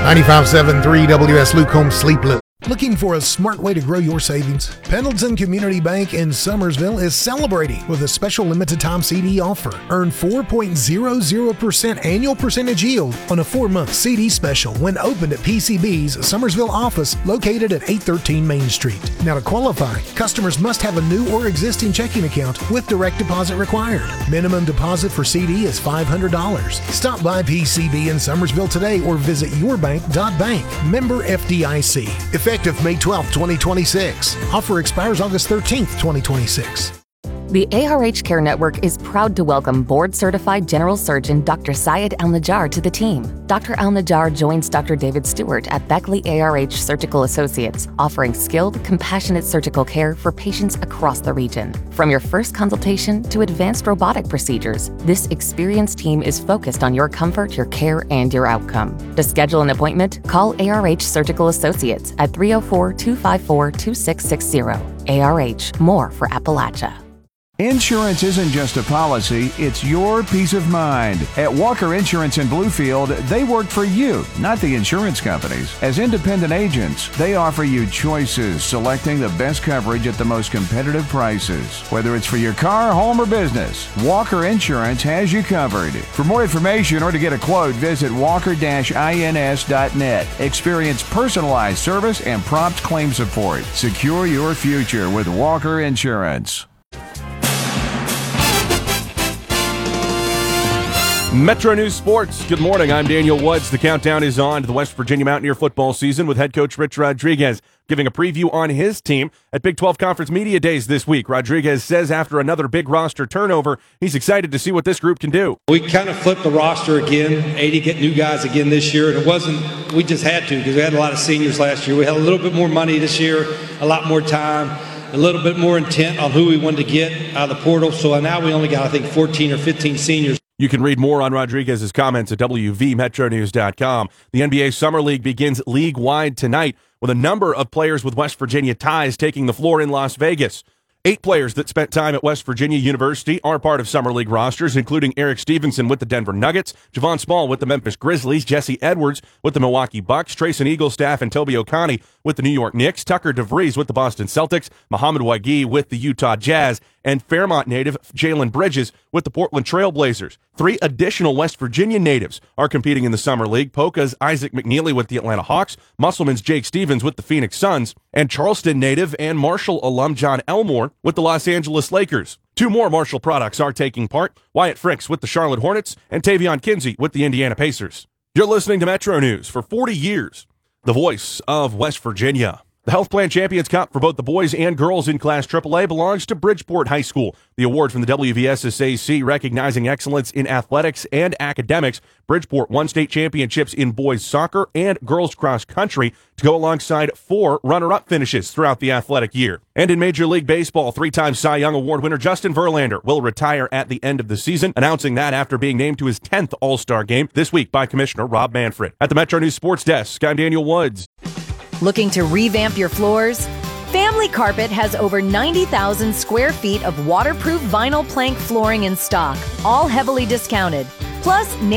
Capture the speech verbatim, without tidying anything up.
ninety-five point seven point three W S Luke Holmes Sleepless. Looking for a smart way to grow your savings? Pendleton Community Bank in Summersville is celebrating with a special limited time C D offer. Earn four point zero zero percent annual percentage yield on a four-month C D special when opened at P C B's Summersville office located at eight thirteen Main Street. Now, to qualify, customers must have a new or existing checking account with direct deposit required. Minimum deposit for C D is five hundred dollars. Stop by P C B in Summersville today or visit yourbank dot bank. Member F D I C. Effective May twelfth, twenty twenty-six. Offer expires August thirteenth, twenty twenty-six. The A R H Care Network is proud to welcome board-certified general surgeon Doctor Syed Al-Najjar to the team. Doctor Al-Najjar joins Doctor David Stewart at Beckley A R H Surgical Associates, offering skilled, compassionate surgical care for patients across the region. From your first consultation to advanced robotic procedures, this experienced team is focused on your comfort, your care, and your outcome. To schedule an appointment, call A R H Surgical Associates at three oh four, two five four, two six six zero. A R H, more for Appalachia. Insurance isn't just a policy, it's your peace of mind. At Walker Insurance in Bluefield, they work for you, not the insurance companies. As independent agents, they offer you choices, selecting the best coverage at the most competitive prices. Whether it's for your car, home, or business, Walker Insurance has you covered. For more information or to get a quote, visit walker dash ins dot net. Experience personalized service and prompt claim support. Secure your future with Walker Insurance. Metro News Sports. Good morning. I'm Daniel Woods. The countdown is on to the West Virginia Mountaineer football season with head coach Rich Rodriguez giving a preview on his team at Big twelve Conference Media Days this week. Rodriguez says after another big roster turnover, he's excited to see what this group can do. We kind of flipped the roster again, eighty get new guys again this year, and it wasn't, we just had to because we had a lot of seniors last year. We had a little bit more money this year, a lot more time, a little bit more intent on who we wanted to get out of the portal. So now we only got, I think, fourteen or fifteen seniors. You can read more on Rodriguez's comments at W V metro news dot com. The N B A Summer League begins league-wide tonight with a number of players with West Virginia ties taking the floor in Las Vegas. Eight players that spent time at West Virginia University are part of Summer League rosters, including Eric Stevenson with the Denver Nuggets, Javon Small with the Memphis Grizzlies, Jesse Edwards with the Milwaukee Bucks, Trayson Eaglestaff and Toby O'Connie with the New York Knicks, Tucker DeVries with the Boston Celtics, Mohamed Wagee with the Utah Jazz, and Fairmont native Jalen Bridges with the Portland Trail Blazers. Three additional West Virginia natives are competing in the Summer League. Polka's Isaac McNeely with the Atlanta Hawks, Musselman's Jake Stevens with the Phoenix Suns, and Charleston native and Marshall alum John Elmore with the Los Angeles Lakers. Two more Marshall products are taking part, Wyatt Fricks with the Charlotte Hornets and Tavion Kinsey with the Indiana Pacers. You're listening to Metro News for forty years, the voice of West Virginia. The Health Plan Champions Cup for both the boys and girls in Class triple A belongs to Bridgeport High School. The award from the W V S S A C recognizing excellence in athletics and academics. Bridgeport won state championships in boys soccer and girls cross country to go alongside four runner-up finishes throughout the athletic year. And in Major League Baseball, three-time Cy Young Award winner Justin Verlander will retire at the end of the season, announcing that after being named to his tenth All-Star game this week by Commissioner Rob Manfred. At the Metro News Sports Desk, I'm Daniel Woods. Looking to revamp your floors? Family Carpet has over ninety thousand square feet of waterproof vinyl plank flooring in stock, all heavily discounted. Plus,